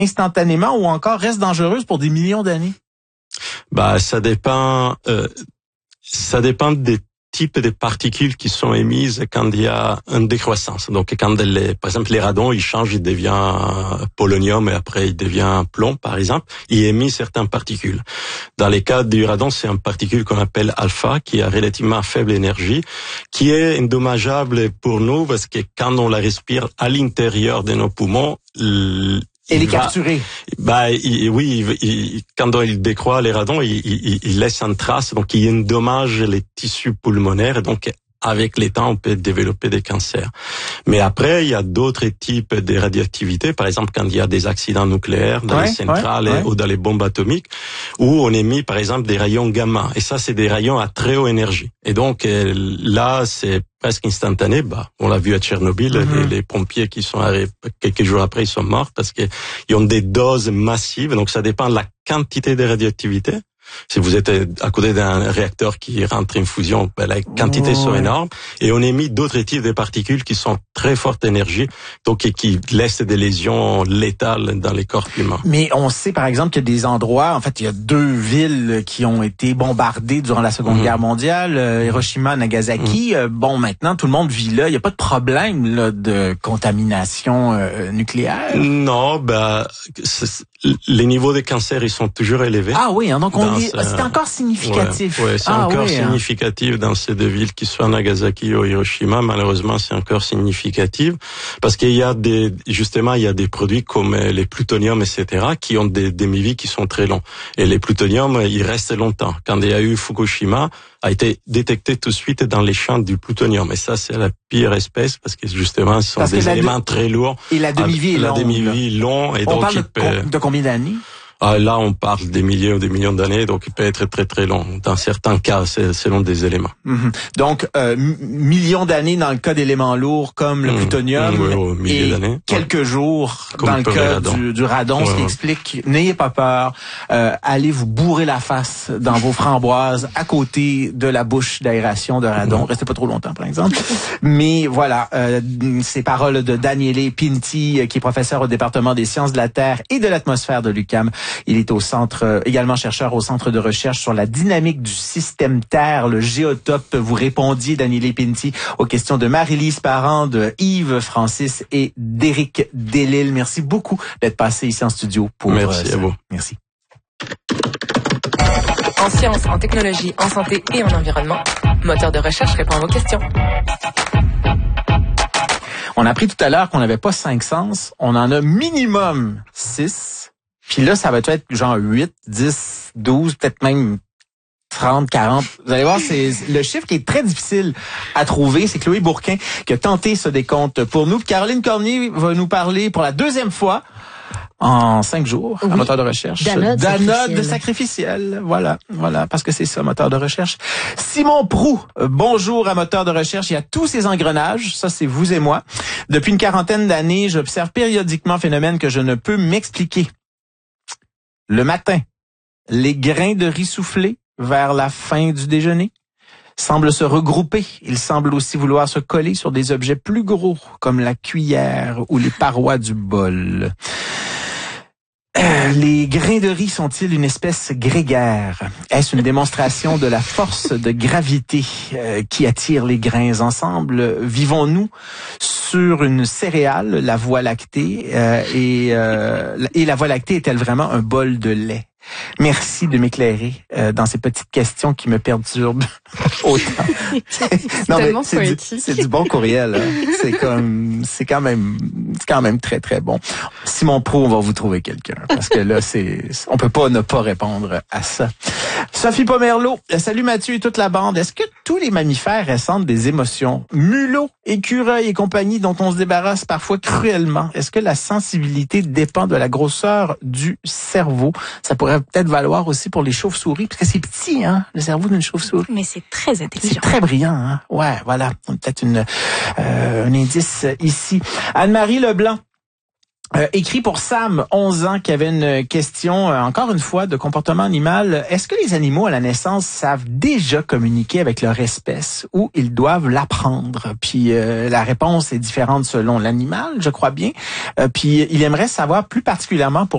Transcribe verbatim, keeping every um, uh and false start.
instantanément ou encore reste dangereuse pour des millions d'années? Bah, ça dépend, euh, ça dépend des types de particules qui sont émises quand il y a une décroissance. Donc, quand les, par exemple, les radons, ils changent, il devient polonium et après il devient plomb, par exemple, il émet certaines particules. Dans les cas du radon, c'est une particule qu'on appelle alpha, qui a relativement faible énergie, qui est indommageable pour nous parce que quand on la respire à l'intérieur de nos poumons, Elle est capturée. Bah, il, oui, il, il, quand il décroît les radons, il, il, il laisse une trace, donc il endommage les tissus pulmonaires, et donc avec le temps, on peut développer des cancers. Mais après, il y a d'autres types de radioactivité, par exemple quand il y a des accidents nucléaires dans ouais, les centrales ouais, ouais. ou dans les bombes atomiques, où on émet par exemple des rayons gamma, et ça c'est des rayons à très haute énergie. Et donc là, c'est presque instantané. Bah, on l'a vu à Tchernobyl, mm-hmm. les, les pompiers qui sont arrivés quelques jours après, ils sont morts parce que ils ont des doses massives. Donc ça dépend de la quantité de radioactivité. Si vous êtes à côté d'un réacteur qui rentre en fusion, ben, la quantité oh, sont énormes. Et on émet d'autres types de particules qui sont très forte énergie, donc et qui laissent des lésions létales dans les corps humains. Mais on sait par exemple qu'il y a des endroits, en fait, il y a deux villes qui ont été bombardées durant la Seconde mmh. Guerre mondiale, euh, Hiroshima, Nagasaki. Mmh. Euh, bon, maintenant tout le monde vit là. Il n'y a pas de problème là de contamination euh, nucléaire. Non, ben les niveaux de cancer ils sont toujours élevés. Ah oui, hein, donc on est, c'est encore significatif. Oui, ouais, c'est ah, encore oui, significatif hein. Dans ces deux villes qui sont Nagasaki ou Hiroshima. Malheureusement, c'est encore significatif parce qu'il y a des, justement, il y a des produits comme les plutoniums, et cetera, qui ont des demi-vies qui sont très longs. Et les plutoniums, ils restent longtemps. Quand il y a eu Fukushima, a été détecté tout de suite dans les champs du plutonium. Et ça, c'est la pire espèce parce que justement, ce sont parce des éléments de... très lourds. Et la demi-vie est longue. La demi-vie long. Et on donc, parle il de, peut... de combien d'années? Ah, là, on parle des milliers ou des millions d'années, donc il peut être très très long. Dans certains cas, c'est selon des éléments. Mm-hmm. Donc, euh, m- millions d'années dans le cas d'éléments lourds comme le mmh. plutonium, mmh, oui, oui, et d'années. quelques ouais. jours comme dans le cas du, du radon, ouais, ce qui ouais. explique, n'ayez pas peur, euh, allez vous bourrer la face dans vos framboises à côté de la bouche d'aération de radon. Mmh. Restez pas trop longtemps, par exemple. Mais voilà, euh, ces paroles de Daniele Pinti, qui est professeur au département des sciences de la Terre et de l'atmosphère de l'U Q A M. Il est au centre, également chercheur au centre de recherche sur la dynamique du système Terre, le Géotope. Vous répondiez, Daniele Pinti, aux questions de Marie-Lise Parent, de Yves Francis et d'Éric Delisle. Merci beaucoup d'être passé ici en studio pour Merci euh, à vous. Merci. En sciences, en technologie, en santé et en environnement, Moteur de recherche répond à vos questions. On a appris tout à l'heure qu'on n'avait pas cinq sens. On en a minimum six. Puis là, ça va être genre huit, dix, douze, peut-être même trente, quarante. Vous allez voir, c'est le chiffre qui est très difficile à trouver. C'est Chloé Bourquin qui a tenté ce décompte pour nous. Caroline Cormier va nous parler pour la deuxième fois en cinq jours, oui. Un moteur de recherche. D'anode sacrificielle. sacrificielle. Voilà, voilà, parce que c'est ça, moteur de recherche. Simon Proulx, bonjour à Moteur de recherche. Il y a tous ces engrenages, ça c'est vous et moi. Depuis une quarantaine d'années, j'observe périodiquement un phénomène que je ne peux m'expliquer. Le matin, les grains de riz soufflés vers la fin du déjeuner semblent se regrouper. Ils semblent aussi vouloir se coller sur des objets plus gros, comme la cuillère ou les parois du bol. Euh, les grains de riz sont-ils une espèce grégaire? Est-ce une démonstration de la force de gravité euh, qui attire les grains ensemble? Vivons-nous sur une céréale, la Voie lactée, euh, et, euh, et la Voie lactée est-elle vraiment un bol de lait? Merci de m'éclairer euh, dans ces petites questions qui me perturbent autant. non mais c'est du, c'est du bon courriel. Hein. C'est comme, c'est quand même, c'est quand même très très bon. Simon Proulx, on va vous trouver quelqu'un parce que là c'est, on peut pas ne pas répondre à ça. Sophie Pomerleau, salut Mathieu et toute la bande. Est-ce que tous les mammifères ressentent des émotions? Mulots, écureuils et compagnie dont on se débarrasse parfois cruellement. Est-ce que la sensibilité dépend de la grosseur du cerveau? Ça pourrait peut-être valoir aussi pour les chauves-souris, parce que c'est petit, hein, le cerveau d'une chauve-souris. Mais c'est très intelligent. C'est très brillant, hein. Ouais, voilà. Peut-être une euh, un indice ici. Anne-Marie Leblanc. Euh, écrit pour Sam, onze ans, qui avait une question, euh, encore une fois, de comportement animal. Est-ce que les animaux, à la naissance, savent déjà communiquer avec leur espèce ou ils doivent l'apprendre? Puis euh, la réponse est différente selon l'animal, je crois bien. Euh, puis il aimerait savoir plus particulièrement pour